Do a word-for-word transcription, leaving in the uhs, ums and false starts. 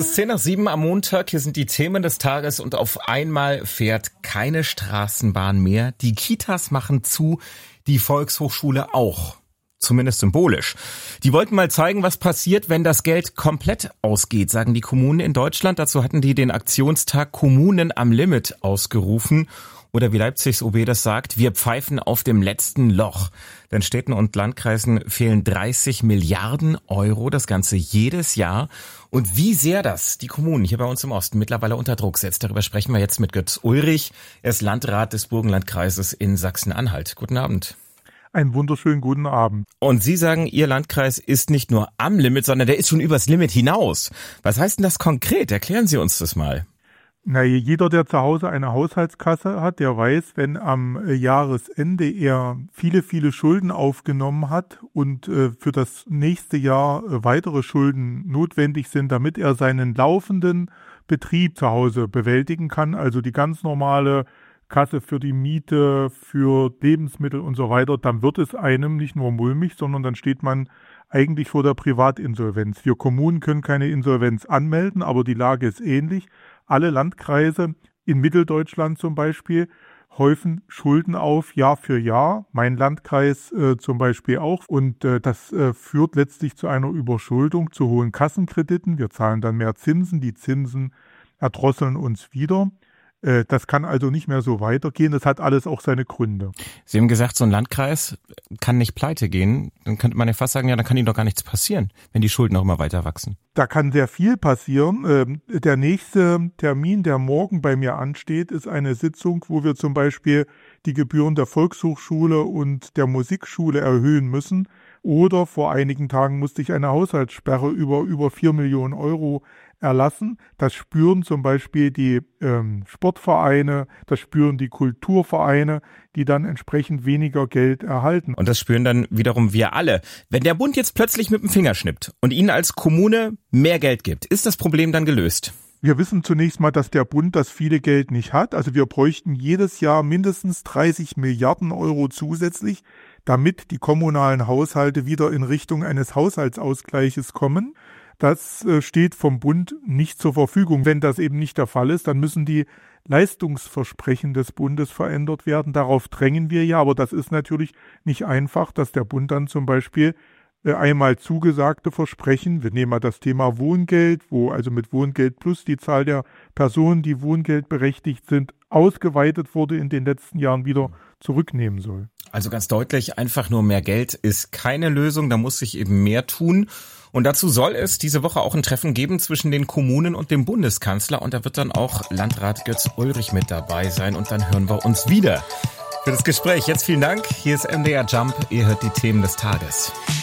ist zehn nach sieben am Montag. Hier sind die Themen des Tages und auf einmal fährt keine Straßenbahn mehr. Die Kitas machen zu, die Volkshochschule auch. Zumindest symbolisch. Die wollten mal zeigen, was passiert, wenn das Geld komplett ausgeht, sagen die Kommunen in Deutschland. Dazu hatten die den Aktionstag Kommunen am Limit ausgerufen. Oder wie Leipzigs O B das sagt, wir pfeifen auf dem letzten Loch. Denn Städten und Landkreisen fehlen dreißig Milliarden Euro, das Ganze jedes Jahr. Und wie sehr das die Kommunen hier bei uns im Osten mittlerweile unter Druck setzt, darüber sprechen wir jetzt mit Götz Ulrich. Er ist Landrat des Burgenlandkreises in Sachsen-Anhalt. Guten Abend. Einen wunderschönen guten Abend. Und Sie sagen, Ihr Landkreis ist nicht nur am Limit, sondern der ist schon übers Limit hinaus. Was heißt denn das konkret? Erklären Sie uns das mal. Na, jeder, der zu Hause eine Haushaltskasse hat, der weiß, wenn am Jahresende er viele, viele Schulden aufgenommen hat und äh, für das nächste Jahr äh, weitere Schulden notwendig sind, damit er seinen laufenden Betrieb zu Hause bewältigen kann, also die ganz normale Kasse für die Miete, für Lebensmittel und so weiter, dann wird es einem nicht nur mulmig, sondern dann steht man eigentlich vor der Privatinsolvenz. Wir Kommunen können keine Insolvenz anmelden, aber die Lage ist ähnlich. Alle Landkreise in Mitteldeutschland zum Beispiel häufen Schulden auf, Jahr für Jahr. Mein Landkreis äh, zum Beispiel auch. Und äh, das äh, führt letztlich zu einer Überschuldung, zu hohen Kassenkrediten. Wir zahlen dann mehr Zinsen. Die Zinsen erdrosseln uns wieder. Äh, das kann also nicht mehr so weitergehen. Das hat alles auch seine Gründe. Sie haben gesagt, so ein Landkreis kann nicht pleite gehen. Dann könnte man ja fast sagen, ja, dann kann Ihnen doch gar nichts passieren, wenn die Schulden auch immer weiter wachsen. Da kann sehr viel passieren. Ähm, der nächste Termin, der morgen bei mir ansteht, ist eine Sitzung, wo wir zum Beispiel die Gebühren der Volkshochschule und der Musikschule erhöhen müssen. Oder vor einigen Tagen musste ich eine Haushaltssperre über über vier Millionen Euro erlassen. Das spüren zum Beispiel die ähm, Sportvereine, das spüren die Kulturvereine, die dann entsprechend weniger Geld erhalten. Und das spüren dann wiederum wir alle. Wenn der Bund jetzt plötzlich mit dem Finger schnippt und Ihnen als Kommune mehr Geld gibt, ist das Problem dann gelöst? Wir wissen zunächst mal, dass der Bund das viele Geld nicht hat. Also wir bräuchten jedes Jahr mindestens dreißig Milliarden Euro zusätzlich, damit die kommunalen Haushalte wieder in Richtung eines Haushaltsausgleiches kommen. Das steht vom Bund nicht zur Verfügung. Wenn das eben nicht der Fall ist, dann müssen die Leistungsversprechen des Bundes verändert werden. Darauf drängen wir ja, aber das ist natürlich nicht einfach, dass der Bund dann zum Beispiel einmal zugesagte Versprechen, wir nehmen mal das Thema Wohngeld, wo also mit Wohngeld plus die Zahl der Personen, die Wohngeld berechtigt sind, ausgeweitet wurde in den letzten Jahren, wieder zurücknehmen soll. Also ganz deutlich, einfach nur mehr Geld ist keine Lösung, da muss sich eben mehr tun. Und dazu soll es diese Woche auch ein Treffen geben zwischen den Kommunen und dem Bundeskanzler. Und da wird dann auch Landrat Götz Ulrich mit dabei sein. Und dann hören wir uns wieder für das Gespräch. Jetzt vielen Dank. Hier ist M D R Jump. Ihr hört die Themen des Tages.